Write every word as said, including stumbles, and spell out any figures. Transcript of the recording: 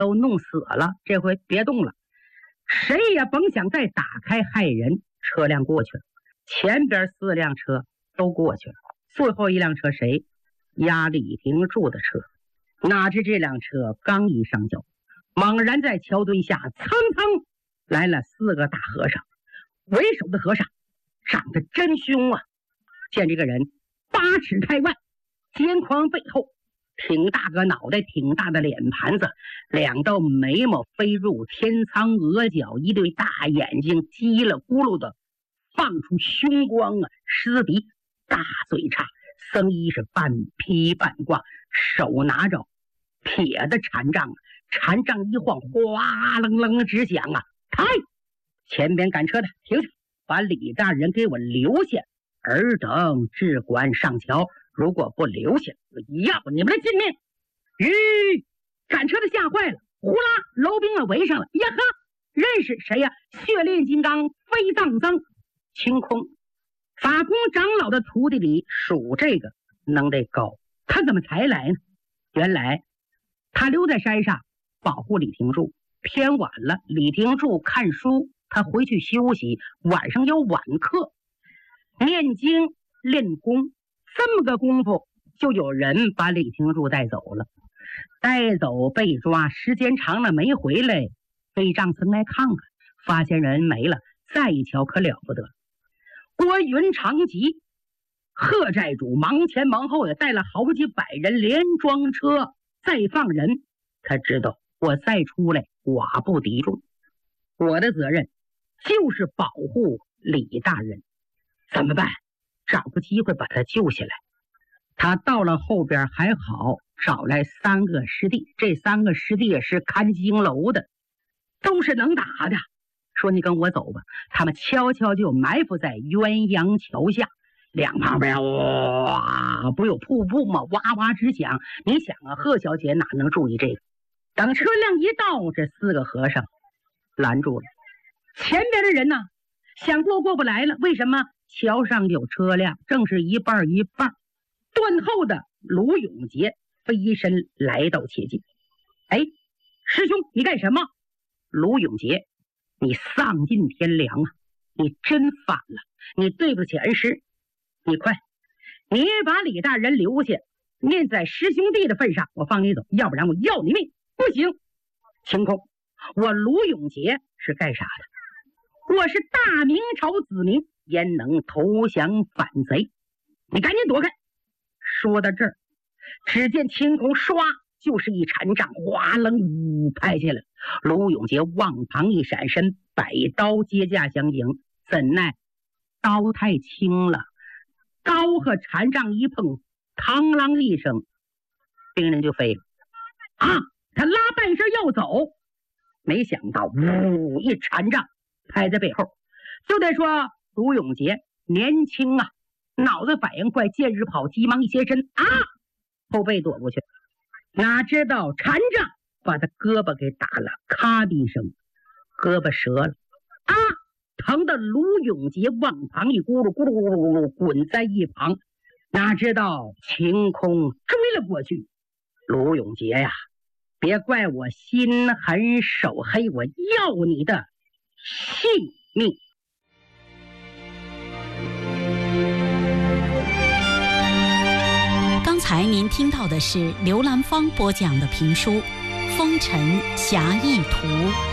都弄死了，这回别动了。谁也甭想再打开害人。车辆过去了，前边四辆车都过去了，最后一辆车谁？压李廷柱的车。哪知这辆车刚一上脚，猛然在桥墩下蹭蹭来了四个大和尚。为首的和尚长得真凶啊，见这个人八尺开外，肩宽背厚，挺大个脑袋，挺大的脸盘子，两道眉毛飞入天苍额角，一对大眼睛叽了咕噜的放出凶光啊，狮鼻大嘴叉，僧衣是半披半挂，手拿着铁的禅杖，禅杖一晃，哗楞楞直响啊！开！前边赶车的停下，把李大人给我留下，尔等只管上桥。如果不留下，我要你们的性命！吁！赶车的吓坏了，呼啦，楼兵们围上了。呀哈！认识谁呀？血炼金刚飞藏僧清空。法空长老的徒弟里数这个能得高，他怎么才来呢？原来他留在山上保护李廷柱，天晚了，李廷柱看书，他回去休息，晚上有晚课，念经练功。这么个功夫，就有人把李廷柱带走了。带走被抓，时间长了没回来，飞丈僧来看看，发现人没了，再一瞧可了不得。郭云长吉贺寨主忙前忙后的带了好几百人，连装车再放人。他知道我再出来寡不敌众，我的责任就是保护李大人。怎么办？找个机会把他救下来。他到了后边还好，找来三个师弟，这三个师弟也是看经楼的，都是能打的。说你跟我走吧，他们悄悄就埋伏在鸳鸯桥下，两旁边哇，不有瀑布吗？哇哇直响。你想啊，贺小姐哪能注意这个？等车辆一到，这四个和尚拦住了。前边的人呢，想过过不来了，为什么？桥上有车辆，正是一半一半。断后的卢永杰飞身来到切近。哎，师兄，你干什么？卢永杰，你丧尽天良啊！你真反了，你对不起恩师。你快，你把李大人留下，念在师兄弟的份上，我放你走，要不然我要你命！不行，晴空，我卢永杰是干啥的？我是大明朝子民，焉能投降反贼？你赶紧躲开！说到这儿，只见晴空唰就是一禅杖，哗楞呜拍下来。卢永杰往旁一闪身，百刀接驾相迎，怎奈刀太轻了，刀和禅杖一碰，嘡啷一声，兵人就飞了。啊！他拉半身要走，没想到呜一禅杖拍在背后。就得说卢永杰年轻啊，脑子反应快，见日跑，急忙一斜身啊，后背躲过去。哪知道禅杖把他胳膊给打了，咔的一声，胳膊折了啊！疼得卢永杰往旁一咕噜咕噜咕噜咕噜滚在一旁。哪知道晴空追了过去。卢永杰呀，别怪我心狠手黑，我要你的性命！ 刚才您听到的是刘兰芳播讲的评书《风尘侠义图》。